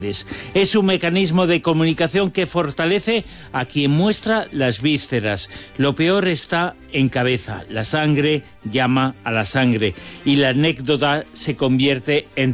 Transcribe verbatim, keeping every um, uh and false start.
Es un mecanismo de comunicación que fortalece a quien muestra las vísceras. Lo peor está en cabeza. La sangre llama a la sangre y la anécdota se convierte en